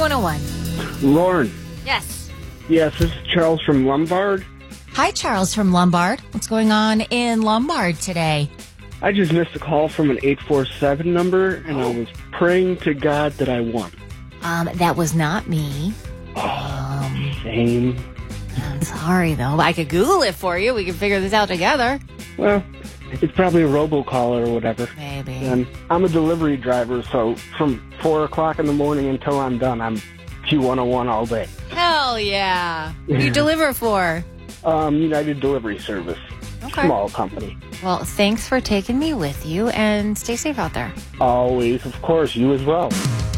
Q101. Lauren. Yes. Yes, this is Charles from Lombard. Hi, Charles from Lombard. What's going on in Lombard today? I just missed a call from an 847 number, and I was praying to God that I won. That was not me. Shame. I'm sorry, though. I could Google it for you. We can figure this out together. Well, it's probably a robocall or whatever. Maybe. And I'm a delivery driver, so from 4 o'clock in the morning until I'm done, I'm Q101 all day. Hell yeah. Who do you deliver for? United Delivery Service. Okay. Small company. Well, thanks for taking me with you, and stay safe out there. Always, of course, you as well.